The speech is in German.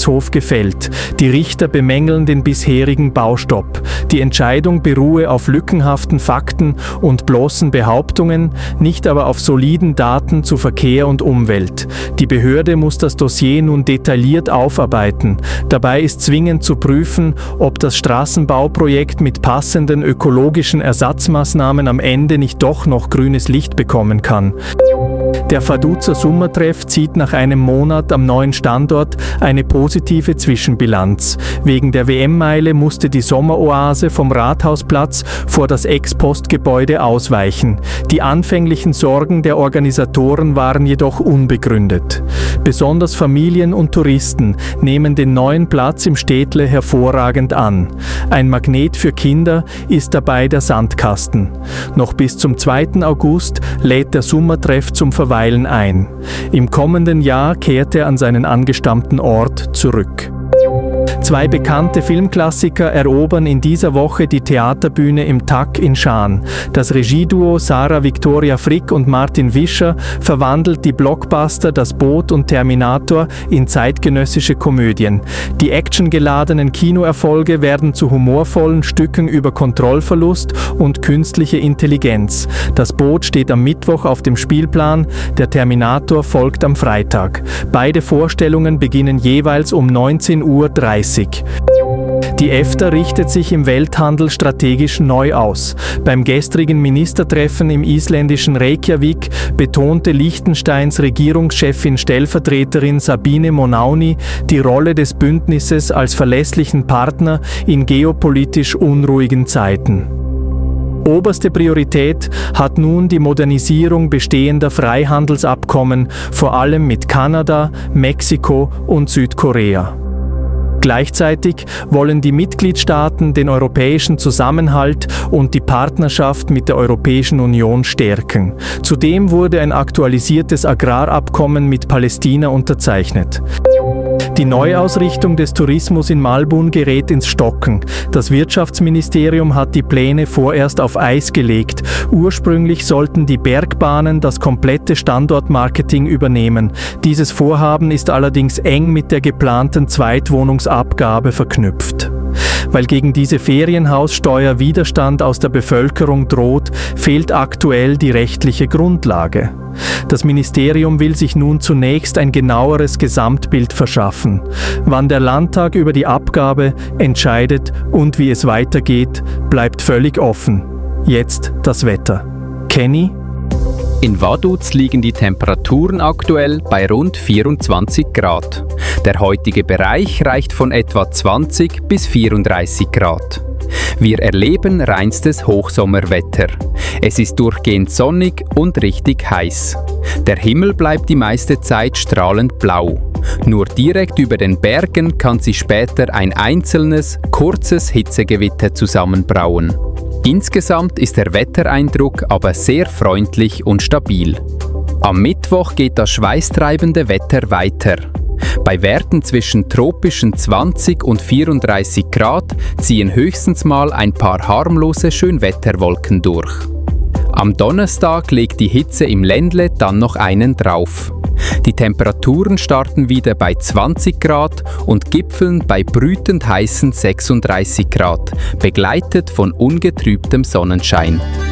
Gerichtshof gefällt. Die Richter bemängeln den bisherigen Baustopp. Die Entscheidung beruhe auf lückenhaften Fakten und bloßen Behauptungen, nicht aber auf soliden Daten zu Verkehr und Umwelt. Die Behörde muss das Dossier nun detailliert aufarbeiten. Dabei ist zwingend zu prüfen, ob das Straßenbauprojekt mit passenden ökologischen Ersatzmaßnahmen am Ende nicht doch noch grünes Licht bekommen kann. Der Vaduzer Sommertreff zieht nach einem Monat am neuen Standort eine positive Zwischenbilanz. Wegen der WM-Meile musste die Sommeroase vom Rathausplatz vor das Ex-Post-Gebäude ausweichen. Die anfänglichen Sorgen der Organisatoren waren jedoch unbegründet. Besonders Familien und Touristen nehmen den neuen Platz im Städtle hervorragend an. Ein Magnet für Kinder ist dabei der Sandkasten. Noch bis zum 2. August lädt der Sommertreff zum Verweilen ein. Im kommenden Jahr kehrt er an seinen angestammten Ort zurück. 2 bekannte Filmklassiker erobern in dieser Woche die Theaterbühne im TAC in Schaan. Das Regieduo Sarah Victoria Frick und Martin Vischer verwandelt die Blockbuster Das Boot und Terminator in zeitgenössische Komödien. Die actiongeladenen Kinoerfolge werden zu humorvollen Stücken über Kontrollverlust und künstliche Intelligenz. Das Boot steht am Mittwoch auf dem Spielplan, der Terminator folgt am Freitag. Beide Vorstellungen beginnen jeweils um 19:30 Uhr. Die EFTA richtet sich im Welthandel strategisch neu aus. Beim gestrigen Ministertreffen im isländischen Reykjavik betonte Liechtensteins Regierungschefin Stellvertreterin Sabine Monauni die Rolle des Bündnisses als verlässlichen Partner in geopolitisch unruhigen Zeiten. Oberste Priorität hat nun die Modernisierung bestehender Freihandelsabkommen, vor allem mit Kanada, Mexiko und Südkorea. Gleichzeitig wollen die Mitgliedstaaten den europäischen Zusammenhalt und die Partnerschaft mit der Europäischen Union stärken. Zudem wurde ein aktualisiertes Agrarabkommen mit Palästina unterzeichnet. Die Neuausrichtung des Tourismus in Malbun gerät ins Stocken. Das Wirtschaftsministerium hat die Pläne vorerst auf Eis gelegt. Ursprünglich sollten die Bergbahnen das komplette Standortmarketing übernehmen. Dieses Vorhaben ist allerdings eng mit der geplanten Zweitwohnungsabgabe verknüpft. Weil gegen diese Ferienhaussteuer Widerstand aus der Bevölkerung droht, fehlt aktuell die rechtliche Grundlage. Das Ministerium will sich nun zunächst ein genaueres Gesamtbild verschaffen. Wann der Landtag über die Abgabe entscheidet und wie es weitergeht, bleibt völlig offen. Jetzt das Wetter. Kenny? In Vaduz liegen die Temperaturen aktuell bei rund 24 Grad. Der heutige Bereich reicht von etwa 20 bis 34 Grad. Wir erleben reinstes Hochsommerwetter. Es ist durchgehend sonnig und richtig heiß. Der Himmel bleibt die meiste Zeit strahlend blau. Nur direkt über den Bergen kann sich später ein einzelnes, kurzes Hitzegewitter zusammenbrauen. Insgesamt ist der Wettereindruck aber sehr freundlich und stabil. Am Mittwoch geht das schweißtreibende Wetter weiter. Bei Werten zwischen tropischen 20 und 34 Grad ziehen höchstens mal ein paar harmlose Schönwetterwolken durch. Am Donnerstag legt die Hitze im Ländle dann noch einen drauf. Die Temperaturen starten wieder bei 20 Grad und gipfeln bei brütend heißen 36 Grad, begleitet von ungetrübtem Sonnenschein.